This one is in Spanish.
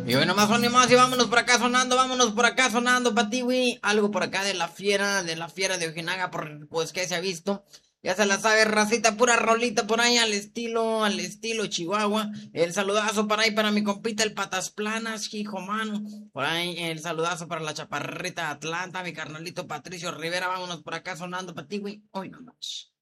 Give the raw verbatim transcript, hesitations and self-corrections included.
Y bueno, más o menos, y vámonos por acá sonando, vámonos por acá sonando, pa' ti, güey. Algo por acá de la fiera, de la fiera de Ojinaga, por, pues que se ha visto. Ya se la sabe, racita, pura rolita por ahí al estilo, al estilo Chihuahua. El saludazo para ahí para mi compita, el Patas Planas, hijo mano. Por ahí el saludazo para la chaparrita Atlanta, mi carnalito Patricio Rivera. Vámonos por acá sonando, pa' ti, güey. Hoy nomás.